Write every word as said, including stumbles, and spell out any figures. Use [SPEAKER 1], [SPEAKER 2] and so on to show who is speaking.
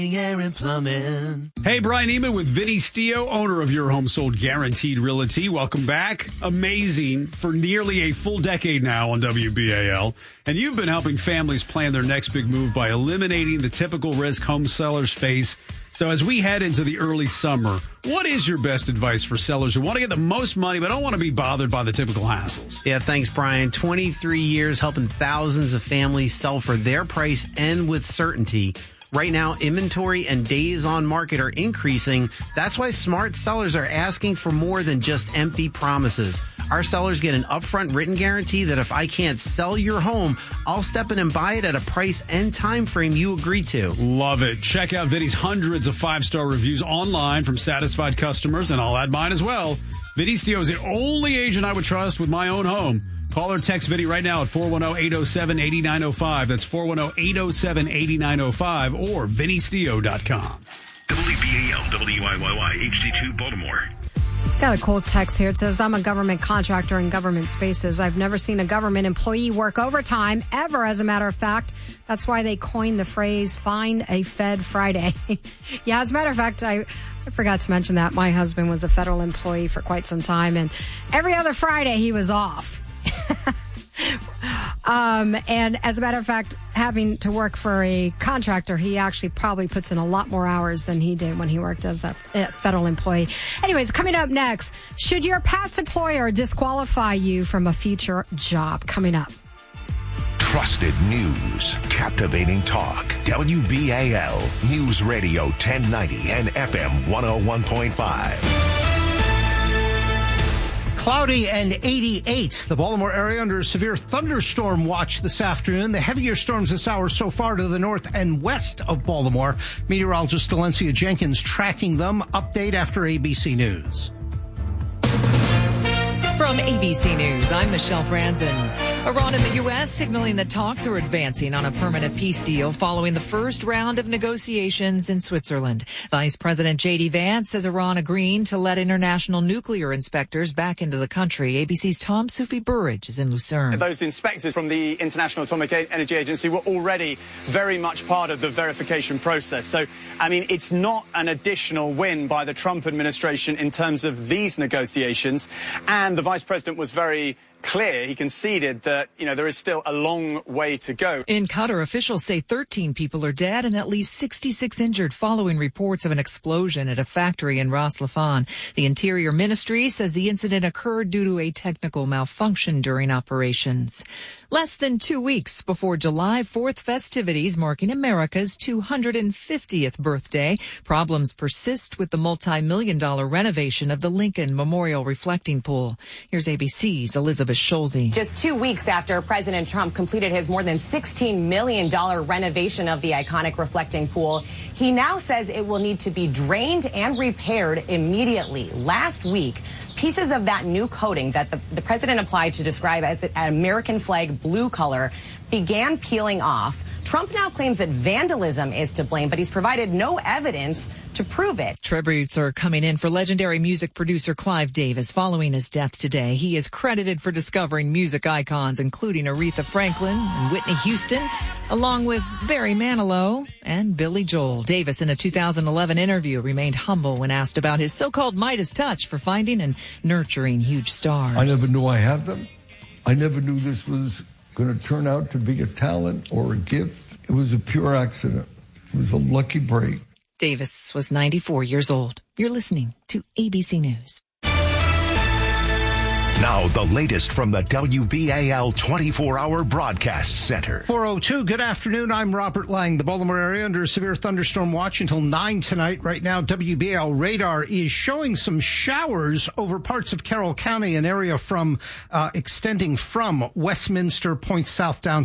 [SPEAKER 1] Air and Plumbing.
[SPEAKER 2] Hey, Brian Eman with Vinny Stio, owner of Your Home Sold Guaranteed Realty. Welcome back. Amazing for nearly a full decade now on W B A L. And you've been helping families plan their next big move by eliminating the typical risk home sellers face. So as we head into the early summer, what is your best advice for sellers who want to get the most money but don't want to be bothered by the typical hassles?
[SPEAKER 3] Yeah, thanks, Brian. twenty-three years helping thousands of families sell for their price and with certainty. Right now, inventory and days on market are increasing. That's why smart sellers are asking for more than just empty promises. Our sellers get an upfront written guarantee that if I can't sell your home, I'll step in and buy it at a price and time frame you agree to.
[SPEAKER 2] Love it. Check out Vinny's hundreds of five-star reviews online from satisfied customers, and I'll add mine as well. Vinny Stio is the only agent I would trust with my own home. Call or text Vinny right now at four one zero, eight zero seven, eight nine zero five. That's four one zero, eight zero seven, eight nine zero five or vinny stio dot com.
[SPEAKER 4] W B A L, W I Y Y, H D two, Baltimore.
[SPEAKER 5] Got a cool text here. It says, I'm a government contractor in government spaces. I've never seen a government employee work overtime, ever, as a matter of fact. That's why they coined the phrase, find a Fed Friday. Yeah, as a matter of fact, I... I forgot to mention that my husband was a federal employee for quite some time, and every other Friday he was off. um, and as a matter of fact, having to work for a contractor, he actually probably puts in a lot more hours than he did when he worked as a federal employee. Anyways, coming up next, should your past employer disqualify you from a future job? Coming up.
[SPEAKER 6] Trusted news, captivating talk. W B A L News Radio ten ninety and F M one oh one point five.
[SPEAKER 7] Cloudy and eighty-eight. The Baltimore area under a severe thunderstorm watch this afternoon. The heavier storms this hour so far to the north and west of Baltimore. Meteorologist Delencia Jenkins tracking them. Update after A B C News.
[SPEAKER 8] From A B C News, I'm Michelle Franzen. Iran and the U S signaling that talks are advancing on a permanent peace deal following the first round of negotiations in Switzerland. Vice President J D Vance says Iran agreeing to let international nuclear inspectors back into the country. A B C's Tom Sufi Burridge is in Lucerne.
[SPEAKER 9] Those inspectors from the International Atomic Energy Agency were already very much part of the verification process. So, I mean, it's not an additional win by the Trump administration in terms of these negotiations. And the Vice President was very clear. He conceded that, you know, there is still a long way to go.
[SPEAKER 8] In Qatar, officials say thirteen people are dead and at least sixty-six injured following reports of an explosion at a factory in Ras Laffan. The Interior Ministry says the incident occurred due to a technical malfunction during operations. Less than two weeks before July fourth festivities marking America's two hundred fiftieth birthday, problems persist with the multi-million dollar renovation of the Lincoln Memorial Reflecting Pool. Here's A B C's Elizabeth Schulze.
[SPEAKER 10] Just two weeks after President Trump completed his more than sixteen million dollars renovation of the iconic reflecting pool, he now says it will need to be drained and repaired immediately. Last week, pieces of that new coating that the, the president applied to describe as an American flag blue color began peeling off. Trump now claims that vandalism is to blame, but he's provided no evidence to prove it.
[SPEAKER 8] Tributes are coming in for legendary music producer Clive Davis following his death today. He is credited for discovering music icons, including Aretha Franklin and Whitney Houston, along with Barry Manilow and Billy Joel. Davis, in a two thousand eleven interview, remained humble when asked about his so-called Midas touch for finding and nurturing huge stars.
[SPEAKER 11] I never knew I had them. I never knew this was going to turn out to be a talent or a gift. It was a pure accident. It was a lucky break.
[SPEAKER 8] Davis was ninety-four years old. You're listening to A B C News.
[SPEAKER 6] Now, the latest from the W B A L twenty-four hour Broadcast Center.
[SPEAKER 7] four oh two, good afternoon. I'm Robert Lang. The Baltimore area under a severe thunderstorm watch until nine tonight. Right now, W B A L radar is showing some showers over parts of Carroll County, an area from uh, extending from Westminster, Point South down